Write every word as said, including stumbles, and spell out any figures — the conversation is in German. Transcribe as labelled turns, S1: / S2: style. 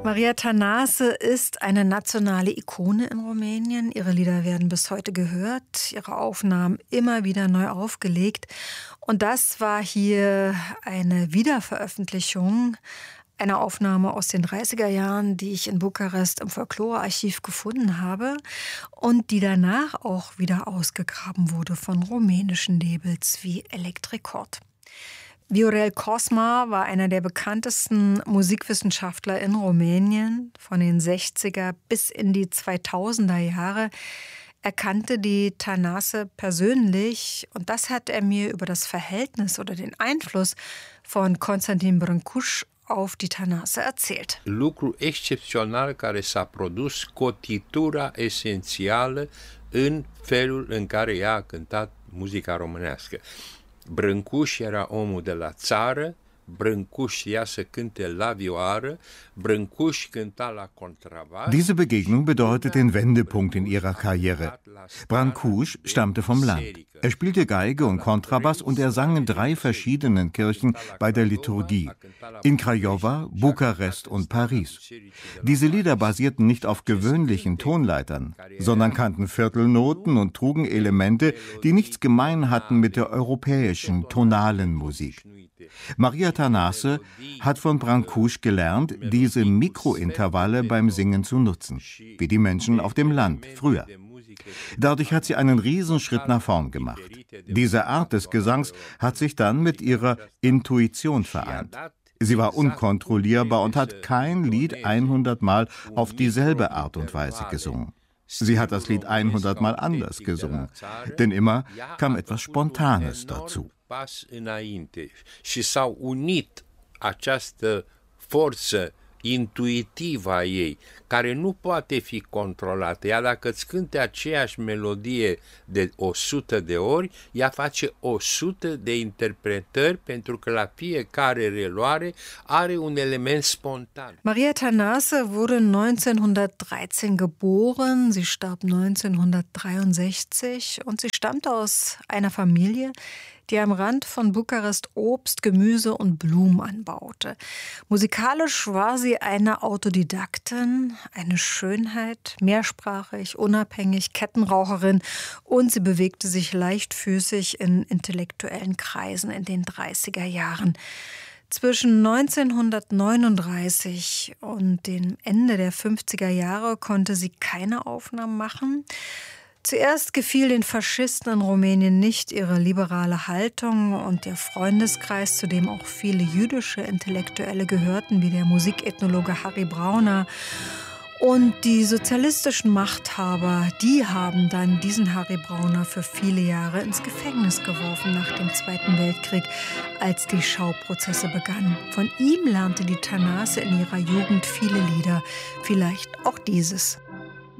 S1: Maria Tănase ist eine nationale Ikone in Rumänien. Ihre Lieder werden bis heute gehört, ihre Aufnahmen immer wieder neu aufgelegt. Und das war hier eine Wiederveröffentlichung, eine Aufnahme aus den dreißiger Jahren, die ich in Bukarest im Folklorearchiv gefunden habe und die danach auch wieder ausgegraben wurde von rumänischen Labels wie Electricord. Viorel Cosma war einer der bekanntesten Musikwissenschaftler in Rumänien von den sechziger bis in die zweitausender Jahre. Er kannte die Tănase persönlich und das hat er mir über das Verhältnis oder den Einfluss von Constantin Brâncuș auf die Tănase erzählt.
S2: Lucru excepțional care s-a produs, cotitura esențială în felul în care ea a cântat muzica românească. Brâncuș era omul de la țară, Brâncuș știa să cânte la vioară, Brâncuș cânta la contrabass.
S3: Diese Begegnung bedeutet den Wendepunkt in ihrer Karriere. Brâncuș stammte vom Land. Er spielte Geige und Kontrabass und er sang in drei verschiedenen Kirchen bei der Liturgie. In Craiova, Bukarest und Paris. Diese Lieder basierten nicht auf gewöhnlichen Tonleitern, sondern kannten Viertelnoten und trugen Elemente, die nichts gemein hatten mit der europäischen tonalen Musik. Maria Tănase hat von Brâncuș gelernt, diese Mikrointervalle beim Singen zu nutzen, wie die Menschen auf dem Land früher. Dadurch hat sie einen Riesenschritt nach vorn gemacht. Diese Art des Gesangs hat sich dann mit ihrer Intuition vereint. Sie war unkontrollierbar und hat kein Lied hundert Mal auf dieselbe Art und Weise gesungen. Sie hat das Lied hundert Mal anders gesungen, denn immer kam etwas Spontanes dazu.
S2: Pas înainte și s-au unit această forță intuitivă a ei, care nu poate fi controlată. Ea dacă îți cânte aceeași melodie de o sută de ori, ea face o sută de interpretări pentru că la fiecare reluare are un element spontan.
S1: Maria Tănase wurde neunzehnhundertdreizehn geboren, sie starb neunzehnhundertdreiundsechzig und sie stammte aus einer Familie, die am Rand von Bukarest Obst, Gemüse und Blumen anbaute. Musikalisch war sie eine Autodidaktin, eine Schönheit, mehrsprachig, unabhängig, Kettenraucherin und sie bewegte sich leichtfüßig in intellektuellen Kreisen in den dreißiger Jahren. Zwischen neunzehnhundertneununddreißig und dem Ende der fünfziger Jahre konnte sie keine Aufnahmen machen. Zuerst gefiel den Faschisten in Rumänien nicht ihre liberale Haltung und der Freundeskreis, zu dem auch viele jüdische Intellektuelle gehörten, wie der Musikethnologe Harry Brauner. Und die sozialistischen Machthaber, die haben dann diesen Harry Brauner für viele Jahre ins Gefängnis geworfen nach dem Zweiten Weltkrieg, als die Schauprozesse begannen. Von ihm lernte die Tănase in ihrer Jugend viele Lieder, vielleicht auch dieses.